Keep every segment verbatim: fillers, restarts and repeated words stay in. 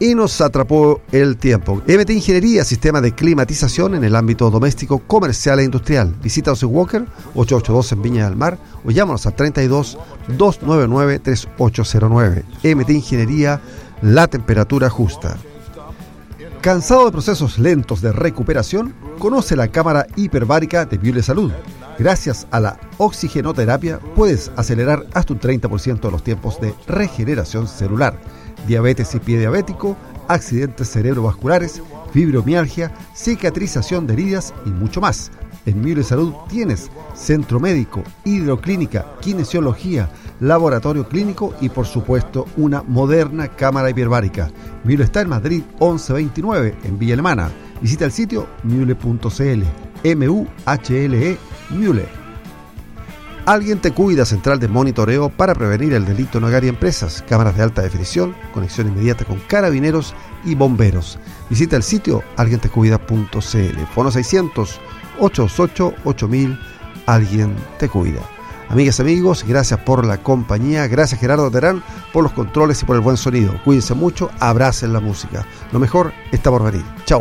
y nos atrapó el tiempo. M T Ingeniería, sistema de climatización en el ámbito doméstico, comercial e industrial. Visítanos en Walker ochocientos ochenta y dos en Viña del Mar o llámanos al treinta y dos, doscientos noventa y nueve, treinta y ocho cero nueve. M T Ingeniería, la temperatura justa. ¿Cansado de procesos lentos de recuperación? Conoce la cámara hiperbárica de Miule Salud. Gracias a la oxigenoterapia puedes acelerar hasta un treinta por ciento de los tiempos de regeneración celular. Diabetes y pie diabético, accidentes cerebrovasculares, fibromialgia, cicatrización de heridas y mucho más. En Miule Salud tienes centro médico, hidroclínica, kinesiología, laboratorio clínico y por supuesto una moderna cámara hiperbárica. Miule está en Madrid once veintinueve en Villa Alemana. Visita el sitio miule punto c l. M U H L E Miule. Alguien te cuida, central de monitoreo para prevenir el delito en hogar y empresas, cámaras de alta definición, conexión inmediata con carabineros y bomberos. Visita el sitio alguien te cuida punto c l. Fono seiscientos, ochocientos ocho, ocho mil. Alguien te cuida. Amigas y amigos, gracias por la compañía. Gracias Gerardo Terán por los controles y por el buen sonido. Cuídense mucho, abracen la música. Lo mejor está por venir. Chau.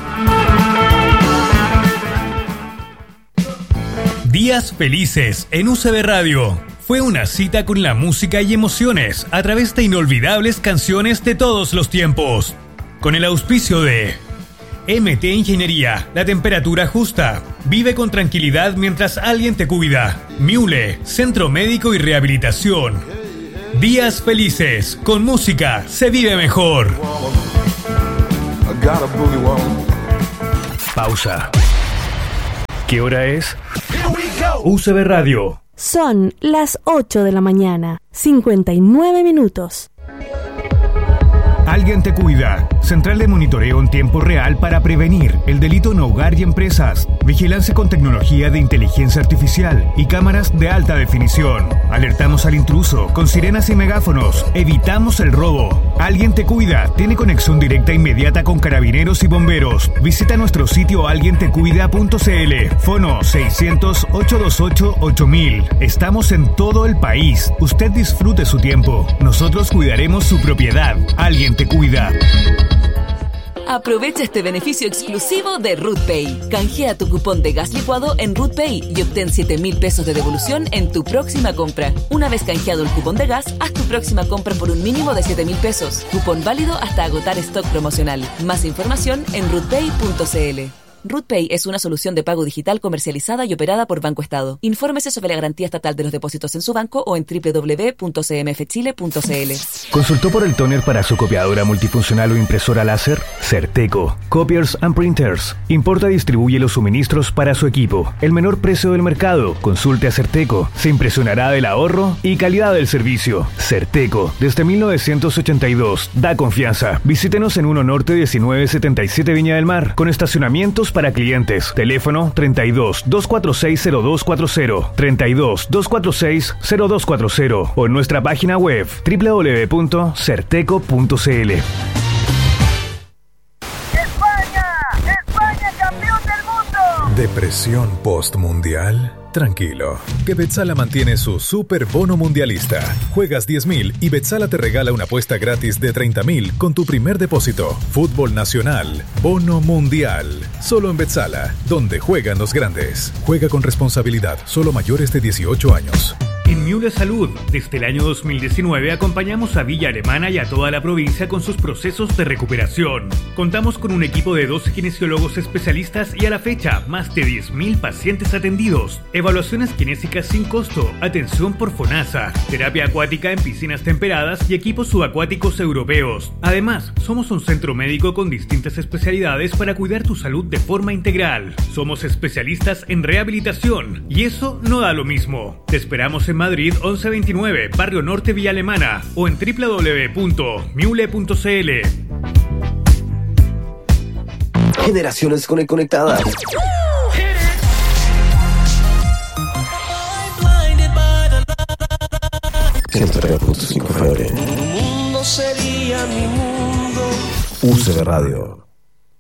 Días felices en U C B Radio. Fue una cita con la música y emociones a través de inolvidables canciones de todos los tiempos. Con el auspicio de M T Ingeniería, la temperatura justa. Vive con tranquilidad mientras alguien te cuida. Miule, Centro Médico y Rehabilitación. Días felices, con música se vive mejor. Pausa. ¿Qué hora es? U C B Radio. Son las ocho de la mañana, cincuenta y nueve minutos. Alguien te cuida. Central de monitoreo en tiempo real para prevenir el delito en hogar y empresas. Vigilancia con tecnología de inteligencia artificial y cámaras de alta definición. Alertamos al intruso con sirenas y megáfonos. Evitamos el robo. Alguien te cuida. Tiene conexión directa e inmediata con carabineros y bomberos. Visita nuestro sitio alguien te cuida punto c l. Fono seiscientos, ochocientos veintiocho, ocho mil. Estamos en todo el país. Usted disfrute su tiempo. Nosotros cuidaremos su propiedad. Alguien te cuida. Aprovecha este beneficio exclusivo de RootPay. Canjea tu cupón de gas licuado en RootPay y obtén siete mil pesos de devolución en tu próxima compra. Una vez canjeado el cupón de gas, haz tu próxima compra por un mínimo de siete mil pesos. Cupón válido hasta agotar stock promocional. Más información en rootpay punto c l. RootPay es una solución de pago digital comercializada y operada por Banco Estado. Infórmese sobre la garantía estatal de los depósitos en su banco o en doble u doble u doble u punto c m f chile punto c l. ¿Consultó por el tóner para su copiadora multifuncional o impresora láser? Certeco. Copiers and Printers. Importa y distribuye los suministros para su equipo. El menor precio del mercado. Consulte a Certeco. Se impresionará del ahorro y calidad del servicio. Certeco. Desde mil novecientos ochenta y dos. Da confianza. Visítenos en uno Norte diecinueve setenta y siete Viña del Mar. Con estacionamientos para clientes. Teléfono treinta y dos, doscientos cuarenta y seis, cero dos cuarenta, treinta y dos, doscientos cuarenta y seis, cero dos cuarenta o en nuestra página web doble u doble u doble u punto certeco punto c l. ¡España! ¡España campeón del mundo! ¿Depresión postmundial? Tranquilo, que Betsala mantiene su super bono mundialista. Juegas diez mil y Betsala te regala una apuesta gratis de treinta mil con tu primer depósito. Fútbol nacional, bono mundial. Solo en Betsala, donde juegan los grandes. Juega con responsabilidad, solo mayores de dieciocho años. En Miule Salud, desde el año dos mil diecinueve acompañamos a Villa Alemana y a toda la provincia con sus procesos de recuperación. Contamos con un equipo de doce kinesiólogos especialistas y a la fecha, más de diez mil pacientes atendidos. Evaluaciones kinésicas sin costo, atención por FONASA, terapia acuática en piscinas temperadas y equipos subacuáticos europeos. Además, somos un centro médico con distintas especialidades para cuidar tu salud de forma integral. Somos especialistas en rehabilitación y eso no da lo mismo. Te esperamos en Madrid once veintinueve, Barrio Norte, Villa Alemana o en doble u doble u doble u punto miule punto c l. Generaciones conectadas. ciento tres punto cinco F M. Tu mundo sería mi mundo. U C B Radio.